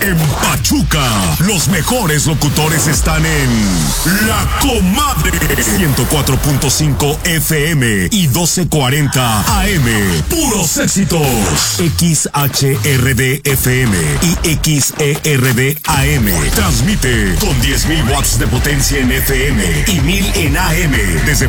En Pachuca, los mejores locutores están en La Comadre. 104.5 FM y 1240 AM. Puros éxitos. XHRD FM y XERD AM. Transmite con 10.000 watts de potencia en FM y 1000 en AM desde